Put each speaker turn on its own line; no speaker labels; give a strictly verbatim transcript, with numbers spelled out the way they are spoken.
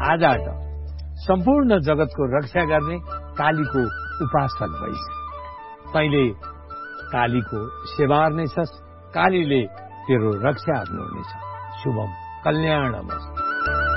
आजबाट सम्पूर्ण जगतको रक्षा गर्ने कालीको उपासक भइस। तैले कालीको सेवा गर्नेछस्, कालीले तेरो रक्षा गर्नुहुनेछ। शुभम कल्याणमस्तु।